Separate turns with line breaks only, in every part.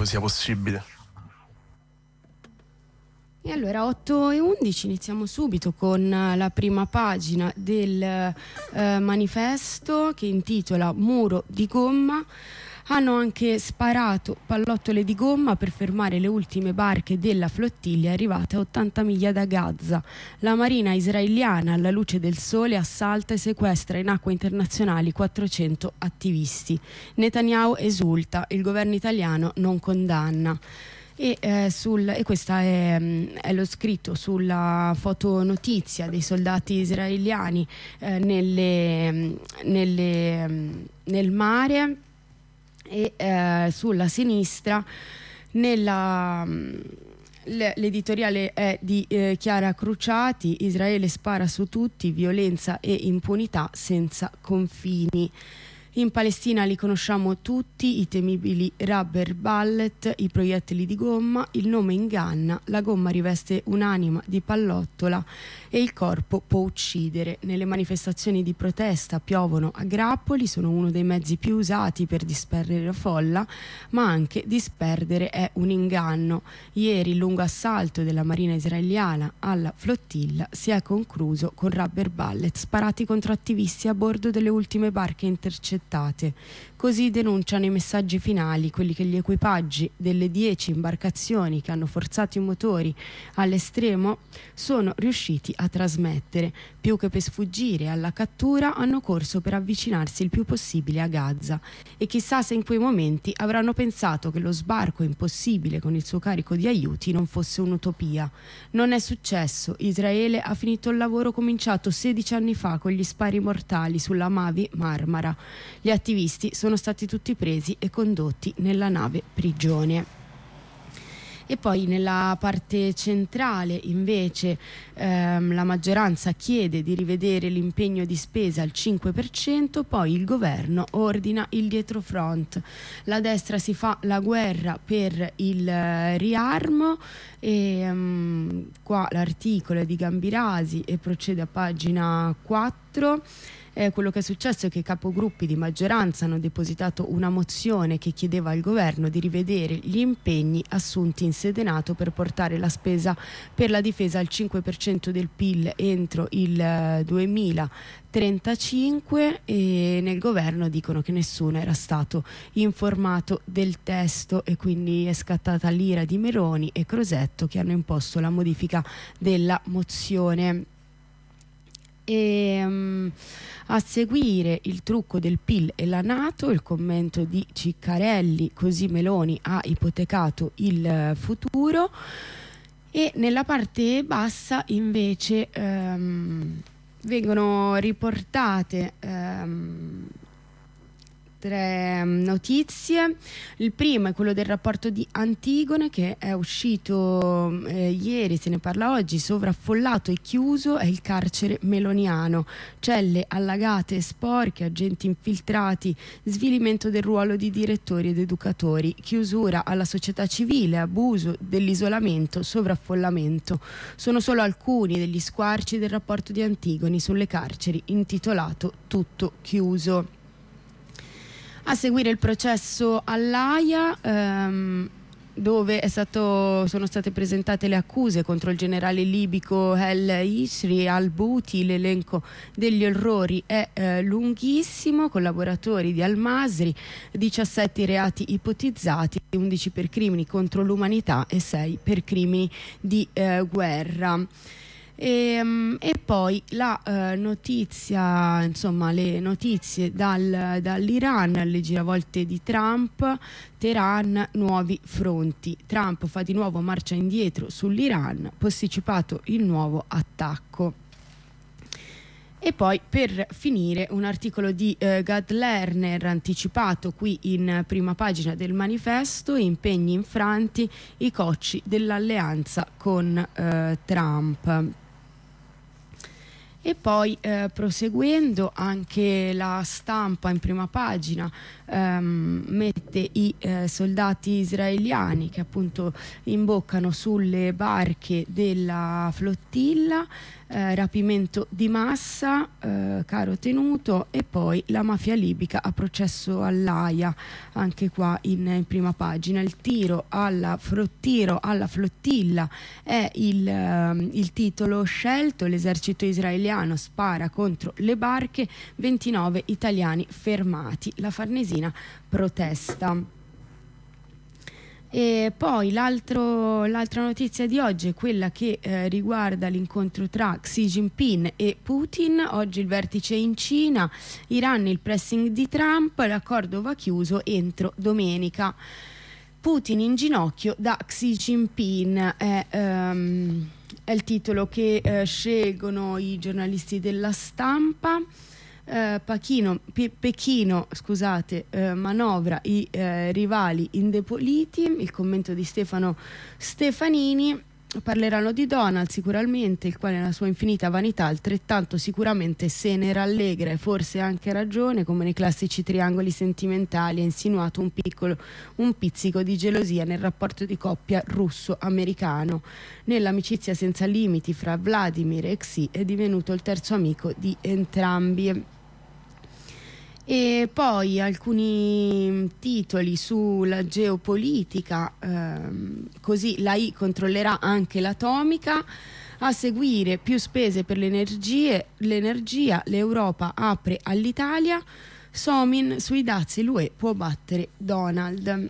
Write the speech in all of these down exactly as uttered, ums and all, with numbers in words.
quanto sia possibile.
E allora otto e undici iniziamo subito con la prima pagina del eh, manifesto, che intitola Muro di gomma. Hanno anche sparato pallottole di gomma per fermare le ultime barche della flottiglia arrivate a ottanta miglia da Gaza. La marina israeliana, alla luce del sole, assalta e sequestra in acque internazionali quattrocento attivisti. Netanyahu esulta, il governo italiano non condanna. E, eh, sul, e questa è, è lo scritto sulla fotonotizia dei soldati israeliani eh, nelle, nelle, nel mare, e eh, sulla sinistra nella, l'editoriale è di eh, Chiara Cruciati: Israele spara su tutti, violenza e impunità senza confini. In Palestina li conosciamo tutti, i temibili rubber bullet, i proiettili di gomma, il nome inganna, la gomma riveste un'anima di pallottola e il corpo può uccidere. Nelle manifestazioni di protesta piovono a grappoli, sono uno dei mezzi più usati per disperdere la folla, ma anche disperdere è un inganno. Ieri il lungo assalto della marina israeliana alla flottiglia si è concluso con rubber bullet sparati contro attivisti a bordo delle ultime barche intercettate. Così denunciano i messaggi finali, quelli che gli equipaggi delle dieci imbarcazioni che hanno forzato i motori all'estremo sono riusciti a trasmettere. Più che per sfuggire alla cattura, hanno corso per avvicinarsi il più possibile a Gaza. E chissà se in quei momenti avranno pensato che lo sbarco impossibile con il suo carico di aiuti non fosse un'utopia. Non è successo. Israele ha finito il lavoro cominciato sedici anni fa con gli spari mortali sulla Mavi Marmara. Gli attivisti sono stati tutti presi e condotti nella nave prigione. E poi nella parte centrale invece ehm, la maggioranza chiede di rivedere l'impegno di spesa al cinque per cento, poi il governo ordina il dietrofront. La destra si fa la guerra per il eh, riarmo e um, qua l'articolo è di Gambirasi e procede a pagina quattro. Eh, quello che è successo è che i capogruppi di maggioranza hanno depositato una mozione che chiedeva al governo di rivedere gli impegni assunti in Senato per portare la spesa per la difesa al cinque per cento del P I L entro il eh, duemilatrentacinque, e nel governo dicono che nessuno era stato informato del testo e quindi è scattata l'ira di Meloni e Crosetto, che hanno imposto la modifica della mozione. E, um, a seguire il trucco del P I L e la NATO, il commento di Ciccarelli: così Meloni ha ipotecato il uh, futuro. E nella parte bassa invece um, vengono riportate um, tre notizie. Il primo è quello del rapporto di Antigone, che è uscito eh, ieri, se ne parla oggi. Sovraffollato e chiuso è il carcere meloniano, celle allagate e sporche, agenti infiltrati, svilimento del ruolo di direttori ed educatori, chiusura alla società civile, abuso dell'isolamento, sovraffollamento. Sono solo alcuni degli squarci del rapporto di Antigone sulle carceri, intitolato Tutto chiuso. A seguire il processo all'Aia, ehm, dove è stato, sono state presentate le accuse contro il generale libico El Ishri al-Bouti. L'elenco degli orrori è eh, lunghissimo: collaboratori di Al-Masri, diciassette reati ipotizzati, undici per crimini contro l'umanità e sei per crimini di eh, guerra. E, e poi la uh, notizia, insomma le notizie dal, dall'Iran, le giravolte di Trump. Teheran, nuovi fronti. Trump fa di nuovo marcia indietro sull'Iran, posticipato il nuovo attacco. E poi per finire un articolo di eh, Gad Lerner anticipato qui in prima pagina del manifesto: impegni infranti, i cocci dell'alleanza con eh, Trump. E poi eh, proseguendo, anche La Stampa in prima pagina ehm, mette i eh, soldati israeliani che appunto imboccano sulle barche della flottilla, eh, rapimento di massa, eh, caro tenuto, e poi la mafia libica a processo all'Aia, anche qua in, in prima pagina. Il tiro alla, tiro alla flottilla è il, eh, il titolo scelto. L'esercito israeliano spara contro le barche, ventinove italiani fermati, la Farnesina protesta. E poi l'altro, l'altra notizia di oggi è quella che eh, riguarda l'incontro tra Xi Jinping e Putin. Oggi il vertice in Cina, Iran il pressing di Trump, l'accordo va chiuso entro domenica. Putin in ginocchio da Xi Jinping è, um, è il titolo che eh, scelgono i giornalisti della Stampa. Eh, Pachino, Pe- Pechino scusate, eh, manovra i eh, rivali indeboliti. Il commento di Stefano Stefanini: parleranno di Donald sicuramente, il quale nella sua infinita vanità altrettanto sicuramente se ne rallegra, e forse ha anche ragione. Come nei classici triangoli sentimentali ha insinuato un piccolo un pizzico di gelosia nel rapporto di coppia russo-americano. Nell'amicizia senza limiti fra Vladimir e Xi è divenuto il terzo amico di entrambi. E poi alcuni titoli sulla geopolitica, ehm, così la I controllerà anche l'atomica, a seguire più spese per le energie, l'energia, l'Europa apre all'Italia, Somin sui dazi l'U E può battere Donald.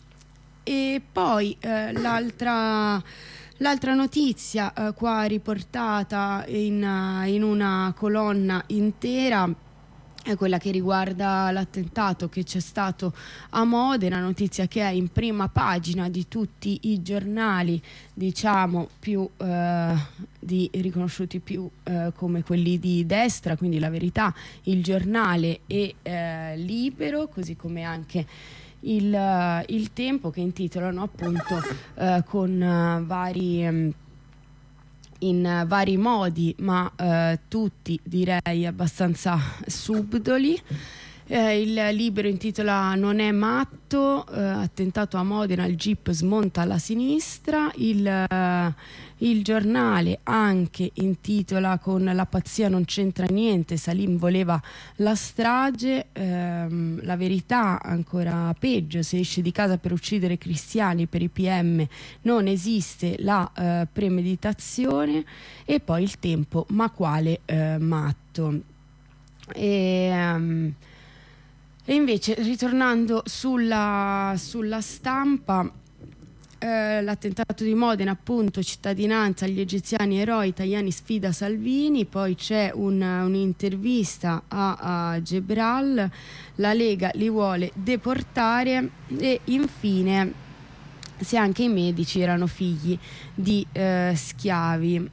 E poi eh, l'altra, l'altra notizia eh, qua riportata in, uh, in una colonna intera è quella che riguarda l'attentato che c'è stato a Modena, notizia che è in prima pagina di tutti i giornali, diciamo più eh, di, riconosciuti più eh, come quelli di destra, quindi La Verità, Il Giornale e eh, Libero, così come anche il, il Tempo, che intitolano appunto eh, con uh, vari... Um, in vari modi, ma eh, tutti direi abbastanza subdoli. Eh, il Libero intitola "Non è matto, eh, attentato a Modena, il jeep smonta alla sinistra". Il, eh, il Giornale anche intitola con "La pazzia non c'entra niente, Salim voleva la strage". ehm, La Verità ancora peggio: "Se esci di casa per uccidere cristiani, per i P M non esiste la eh, premeditazione". E poi il Tempo: "Ma quale eh, matto?". E, um, E invece, ritornando sulla, sulla Stampa, eh, l'attentato di Modena, appunto, cittadinanza, gli egiziani eroi, Tajani sfida Salvini. Poi c'è un, un'intervista a, a Gebral, la Lega li vuole deportare. E infine, se anche i medici erano figli di eh, schiavi.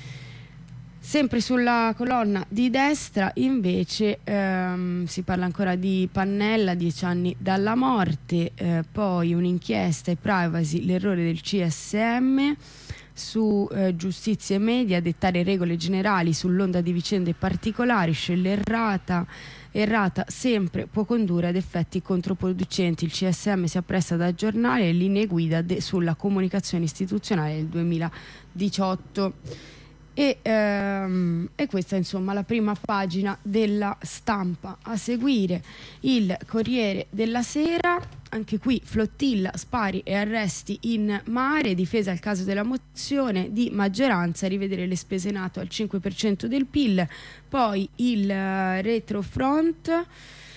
Sempre sulla colonna di destra invece ehm, si parla ancora di Pannella, dieci anni dalla morte, eh, poi un'inchiesta e privacy, l'errore del C S M, su eh, giustizia e media, dettare regole generali sull'onda di vicende particolari, scella errata, errata sempre può condurre ad effetti controproducenti. Il C S M si appresta ad aggiornare le linee guida de- sulla comunicazione istituzionale del duemiladiciotto. E, ehm, e questa è insomma la prima pagina della Stampa. A seguire il Corriere della Sera, anche qui flottilla, spari e arresti in mare, difesa al caso della mozione di maggioranza, rivedere le spese NATO al cinque per cento del P I L. Poi il uh, retrofront.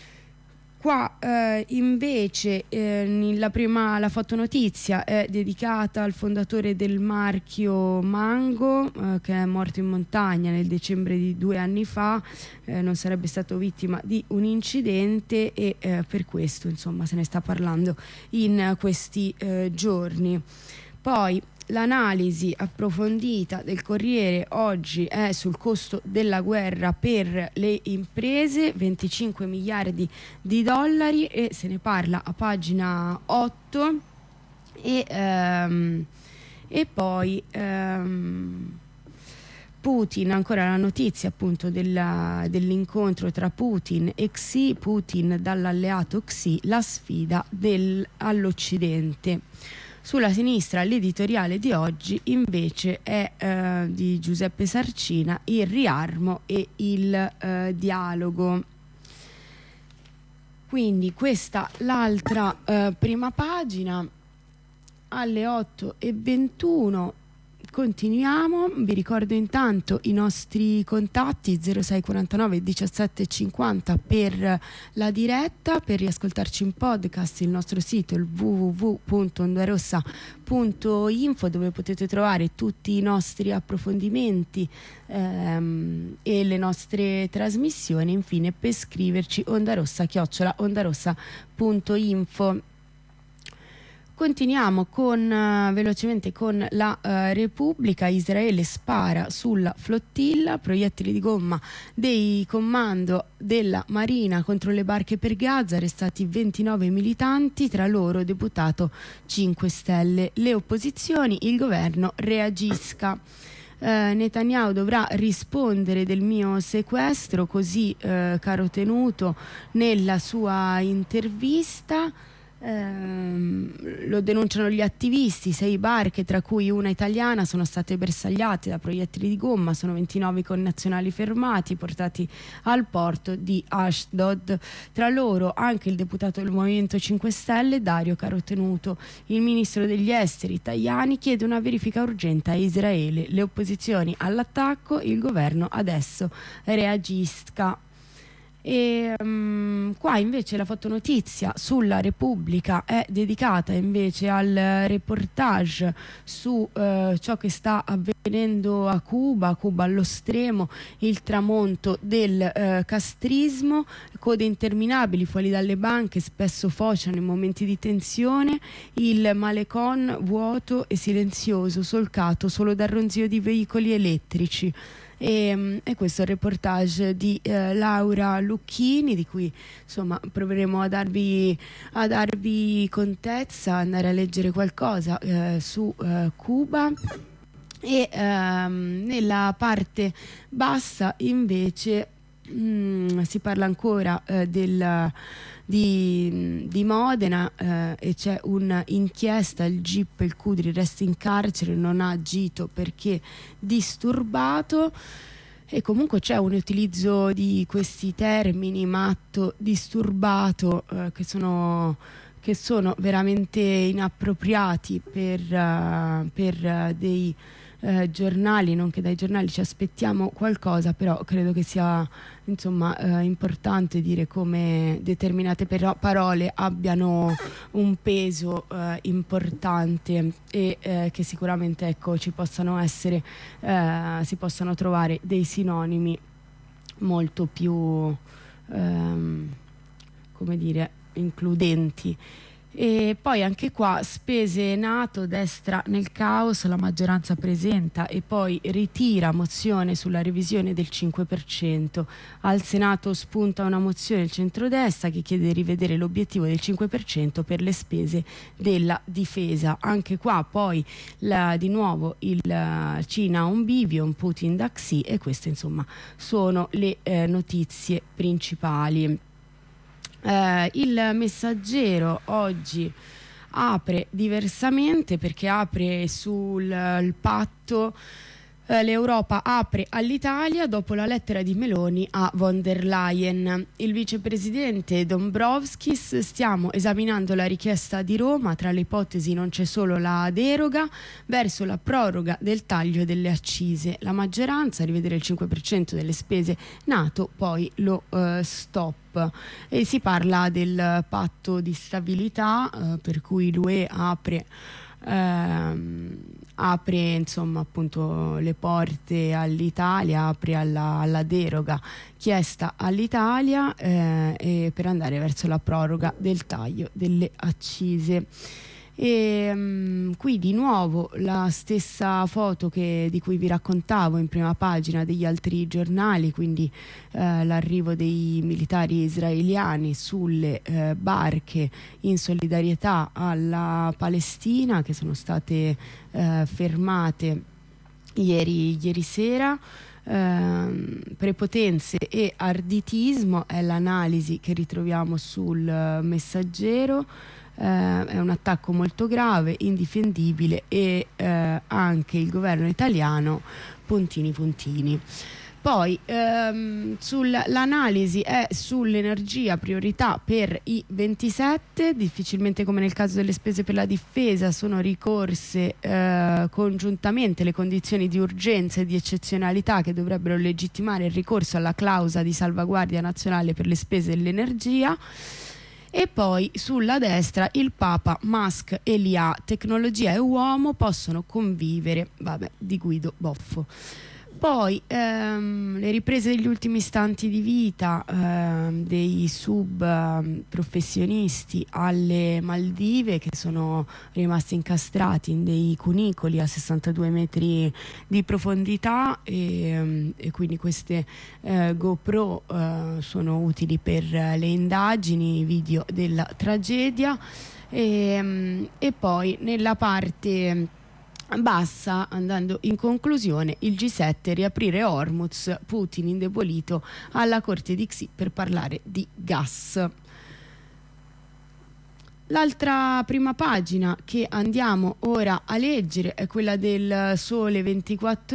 Qua eh, invece eh, la prima la fotonotizia è dedicata al fondatore del marchio Mango, eh, che è morto in montagna nel dicembre di due anni fa. Eh, non sarebbe stato vittima di un incidente e eh, per questo insomma se ne sta parlando in questi eh, giorni. Poi l'analisi approfondita del Corriere oggi è sul costo della guerra per le imprese, venticinque miliardi di dollari, e se ne parla a pagina otto. E, ehm, e poi ehm, Putin, ancora la notizia appunto della, dell'incontro tra Putin e Xi, Putin dall'alleato Xi, la sfida del, all'Occidente. Sulla sinistra l'editoriale di oggi invece è eh, di Giuseppe Sarcina, il riarmo e il eh, dialogo. Quindi questa l'altra eh, prima pagina. Alle otto e ventuno continuiamo. Vi ricordo intanto i nostri contatti: zero sei quarantanove diciassette cinquanta per la diretta, per riascoltarci in podcast il nostro sito, il w w w punto ondarossa punto info, dove potete trovare tutti i nostri approfondimenti ehm, e le nostre trasmissioni. Infine, per scriverci ondarossa chiocciola ondarossa punto info. Continuiamo con, uh, velocemente con la uh, Repubblica. Israele spara sulla flottilla, proiettili di gomma dei comando della Marina contro le barche per Gaza, arrestati ventinove militanti, tra loro deputato cinque Stelle. Le opposizioni, il governo reagisca. Uh, Netanyahu dovrà rispondere del mio sequestro, così uh, caro tenuto nella sua intervista. Ehm, lo denunciano gli attivisti. Sei barche, tra cui una italiana, sono state bersagliate da proiettili di gomma. Sono ventinove connazionali fermati, portati al porto di Ashdod, tra loro anche il deputato del Movimento cinque Stelle Dario Carotenuto. Il ministro degli esteri Tajani chiede una verifica urgente a Israele, le opposizioni all'attacco, il governo adesso reagisca. E um, qua invece la fotonotizia sulla Repubblica è dedicata invece al reportage su uh, ciò che sta avvenendo a Cuba, Cuba allo stremo, il tramonto del uh, castrismo, code interminabili fuori dalle banche, spesso fociano in momenti di tensione, il malecon vuoto e silenzioso, solcato solo dal ronzio di veicoli elettrici. E, e questo è il reportage di eh, Laura Lucchini, di cui insomma proveremo a darvi, a darvi contezza, andare a leggere qualcosa eh, su eh, Cuba. E ehm, nella parte bassa invece mh, si parla ancora eh, del Di, di Modena eh, e c'è un'inchiesta. Il G I P, il Cudri resta in carcere, non ha agito perché disturbato, e comunque c'è un utilizzo di questi termini, matto, disturbato, eh, che sono che sono veramente inappropriati per, uh, per uh, dei uh, giornali. Non che dai giornali ci aspettiamo qualcosa, però credo che sia insomma uh, importante dire come determinate però parole abbiano un peso uh, importante e uh, che sicuramente ecco ci possano essere uh, si possano trovare dei sinonimi molto più um, come dire includenti. E poi anche qua spese NATO, destra nel caos, la maggioranza presenta e poi ritira mozione sulla revisione del cinque per cento. Al Senato spunta una mozione del centrodestra che chiede di rivedere l'obiettivo del cinque per cento per le spese della difesa. Anche qua poi la, di nuovo il uh, Cina un bivio, un Putin da Xi, e queste insomma sono le eh, notizie principali. Eh, il Messaggero oggi apre diversamente, perché apre sul il patto. Eh, L'Europa apre all'Italia dopo la lettera di Meloni a von der Leyen. Il vicepresidente Dombrovskis: stiamo esaminando la richiesta di Roma, tra le ipotesi non c'è solo la deroga verso la proroga del taglio delle accise. La maggioranza rivedere il cinque per cento delle spese NATO, poi lo eh, stop. E si parla del patto di stabilità eh, per cui l'U E apre ehm, apre insomma appunto le porte all'Italia, apre alla, alla deroga chiesta all'Italia eh, e per andare verso la proroga del taglio delle accise. E um, qui di nuovo la stessa foto che, di cui vi raccontavo in prima pagina degli altri giornali, quindi eh, l'arrivo dei militari israeliani sulle eh, barche in solidarietà alla Palestina, che sono state eh, fermate ieri, ieri sera. Ehm, prepotenze e arditismo è l'analisi che ritroviamo sul Messaggero. Eh, è un attacco molto grave, indifendibile, e eh, anche il governo italiano puntini puntini. Poi ehm, l'analisi è sull'energia, priorità per i ventisette. Difficilmente, come nel caso delle spese per la difesa, sono ricorse eh, congiuntamente le condizioni di urgenza e di eccezionalità che dovrebbero legittimare il ricorso alla clausola di salvaguardia nazionale per le spese dell'energia. E poi sulla destra il Papa, Musk e l'I A, tecnologia e uomo possono convivere, vabbè, di Guido Boffo. Poi ehm, le riprese degli ultimi istanti di vita ehm, dei sub ehm, professionisti alle Maldive, che sono rimasti incastrati in dei cunicoli a sessantadue metri di profondità, e, ehm, e quindi queste eh, GoPro eh, sono utili per le indagini, video della tragedia. E, e poi nella parte bassa, andando in conclusione, il G sette, riaprire Hormuz, Putin indebolito alla corte di Xi per parlare di gas. L'altra prima pagina che andiamo ora a leggere è quella del Sole ventiquattro